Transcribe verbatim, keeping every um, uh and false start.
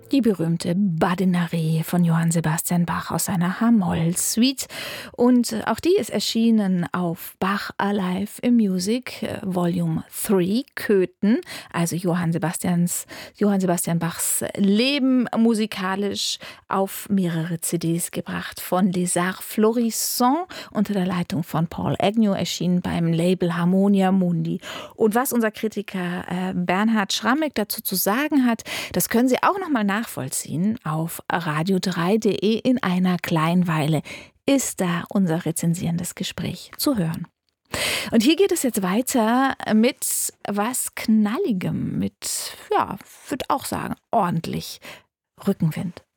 Die berühmte Badinerie von Johann Sebastian Bach aus seiner H-Moll-Suite. Und auch die ist erschienen auf Bach Alive in Music Volume drei, Köthen. Also Johann Sebastians, Johann Sebastian Bachs Leben musikalisch auf mehrere C Ds gebracht. Von Les Arts Florissants unter der Leitung von Paul Agnew, erschienen beim Label Harmonia Mundi. Und was unser Kritiker äh, Bernhard Schrammek dazu zu sagen hat, das können Sie auch noch mal nachvollziehen auf radio drei punkt de. In einer Kleinweile ist da unser rezensierendes Gespräch zu hören. Und hier geht es jetzt weiter mit was Knalligem, mit, ja, würde auch sagen, ordentlich Rückenwind.